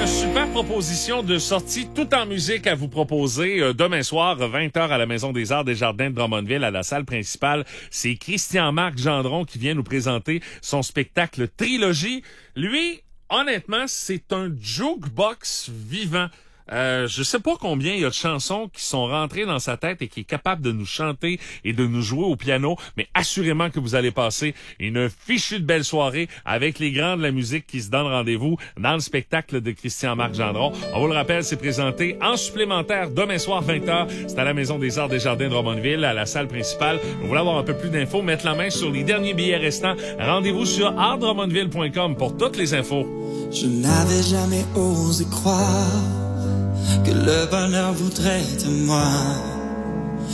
une super proposition de sortie tout en musique à vous proposer demain soir, 20h à la Maison des Arts des Jardins de Drummondville, à la salle principale. C'est Christian-Marc Gendron qui vient nous présenter son spectacle Trilogie. Lui, honnêtement, c'est un jukebox vivant. Je sais pas combien il y a de chansons qui sont rentrées dans sa tête et qui est capable de nous chanter et de nous jouer au piano, mais assurément que vous allez passer une fichue de belle soirée avec les grands de la musique qui se donnent rendez-vous dans le spectacle de Christian-Marc Gendron. On vous le rappelle, c'est présenté en supplémentaire demain soir 20h. C'est à la Maison des Arts des Jardins de Drummondville, à la salle principale. Vous voulez avoir un peu plus d'infos, mettre la main sur les derniers billets restants. Rendez-vous sur artdrummondville.com pour toutes les infos. Je n'avais jamais osé croire que le bonheur voudrait de moi.